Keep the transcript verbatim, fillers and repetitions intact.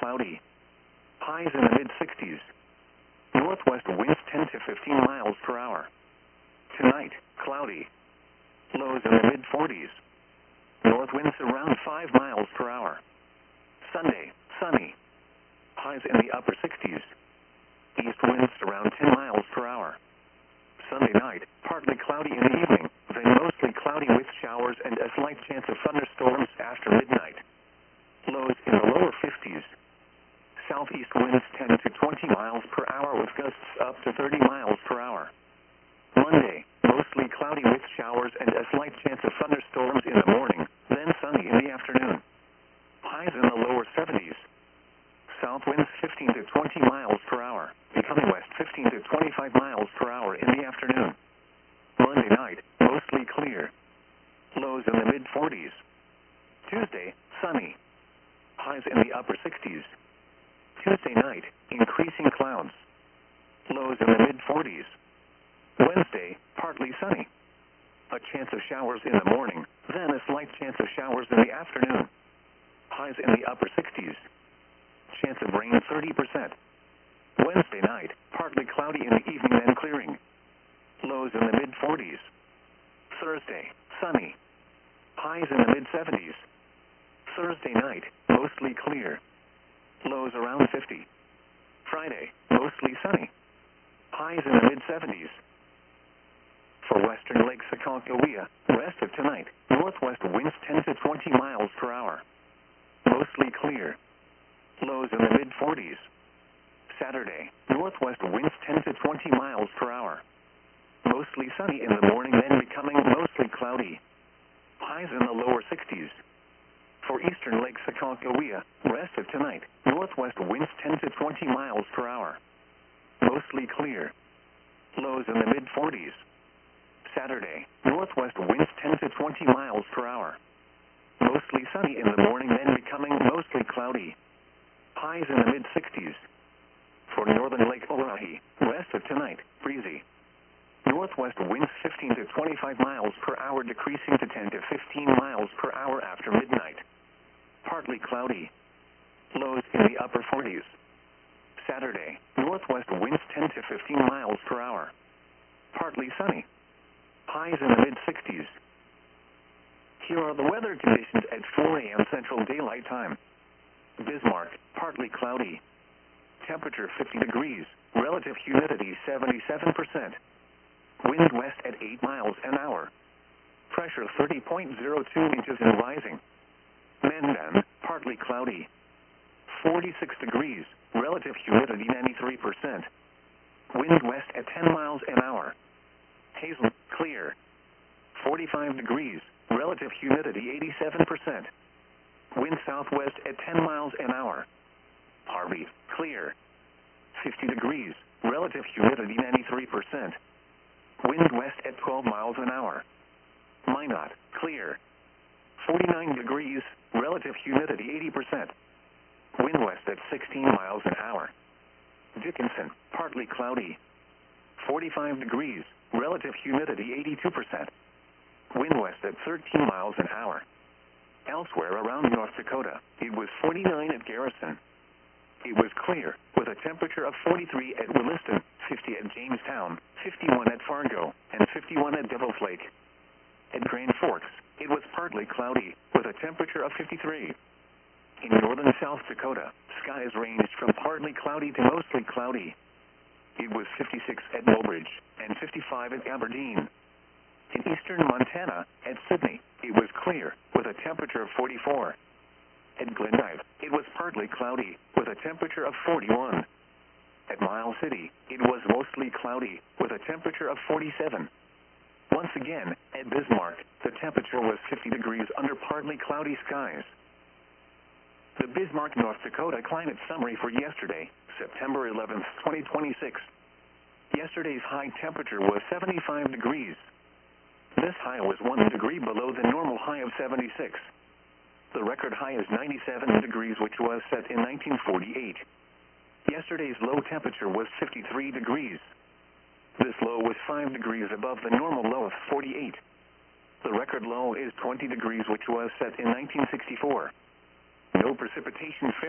cloudy. Highs in the mid-sixties. Northwest winds ten to fifteen miles per hour. Tonight, cloudy. Lows in the mid-forties. North winds around five miles per hour. Sunday, sunny. Highs in the upper sixties. East winds around ten miles per hour. Sunday night, partly cloudy in the evening, then mostly cloudy with showers and a slight chance of thunderstorms after midnight. Lows in the lower fifties. Southeast winds ten to twenty miles per hour with gusts up to thirty miles per hour. Monday, mostly cloudy with showers and a slight chance of thunderstorms in the morning, then sunny in the afternoon. Highs in the lower seventies. South winds fifteen to twenty miles per hour, becoming west fifteen to twenty-five miles per hour in the afternoon. Monday night, mostly clear. Lows in the mid-forties. Tuesday, sunny. Highs in the upper sixties. Tuesday night, increasing clouds. Lows in the mid-forties. Wednesday, partly sunny. A chance of showers in the morning, then a slight chance of showers in the afternoon. Highs in the upper sixties. Chance of rain thirty percent. Wednesday night, partly cloudy in the evening then clearing. Lows in the mid-forties. Thursday, sunny. Highs in the mid-seventies. Thursday night, mostly clear. Lows around fifty. Friday, mostly sunny. Highs in the mid-seventies. For western Lake Sacagawea, rest of tonight, northwest winds ten to twenty miles per hour. Mostly clear. Lows in the mid-forties. Saturday, northwest winds ten to twenty miles per hour. Mostly sunny in the morning, then becoming mostly cloudy. Highs in the lower sixties. For eastern Lake Sacagawea, rest of tonight, northwest winds ten to twenty miles per hour. Mostly clear. Lows in the mid-forties. Saturday, northwest winds ten to twenty miles per hour. Mostly sunny in the morning, then becoming mostly cloudy. Highs in the mid-sixties. For northern Lake Oahe, rest of tonight, breezy. Northwest winds fifteen to twenty-five miles per hour, decreasing to ten to fifteen miles per hour after midnight. Partly cloudy. Lows in the upper forties. Saturday, northwest winds ten to fifteen miles per hour. Partly sunny. Highs in the mid-sixties. Here are the weather conditions at four a m Central Daylight Time. Bismarck, partly cloudy. Temperature fifty degrees, relative humidity seventy-seven percent. Wind west at eight miles an hour. Pressure thirty point zero two inches and rising. Mandan, partly cloudy. forty-six degrees, relative humidity ninety-three percent. Wind west at ten miles an hour. Hazel, clear. forty-five degrees, relative humidity eighty-seven percent. Wind southwest at ten miles an hour. Harvey, clear. fifty degrees, relative humidity ninety-three percent. Wind west at twelve miles an hour. Minot, clear. forty-nine degrees, relative humidity eighty percent. Wind west at sixteen miles an hour. Dickinson, partly cloudy. forty-five degrees, relative humidity eighty-two percent. Wind west at thirteen miles an hour. Elsewhere around North Dakota, it was forty-nine at Garrison. It was clear, with a temperature of forty-three at Williston, fifty at Jamestown, fifty-one at Fargo, and fifty-one at Devil's Lake. At Grand Forks, it was partly cloudy, with a temperature of fifty-three. In northern South Dakota, skies ranged from partly cloudy to mostly cloudy. It was fifty-six at Mobridge, and fifty-five at Aberdeen. In eastern Montana, at Sydney, it was clear, with a temperature of forty-four. At Glendive, it was partly cloudy, with a temperature of forty-one. At Miles City, it was mostly cloudy, with a temperature of forty-seven. Once again, at Bismarck, the temperature was fifty degrees under partly cloudy skies. The Bismarck, North Dakota climate summary for yesterday, September eleventh, twenty twenty-six. Yesterday's high temperature was seventy-five degrees. This high was one degree below the normal high of seventy-six. The record high is ninety-seven degrees, which was set in nineteen forty-eight. Yesterday's low temperature was fifty-three degrees. This low was five degrees above the normal low of forty-eight. The record low is twenty degrees, which was set in nineteen sixty-four. No precipitation fell.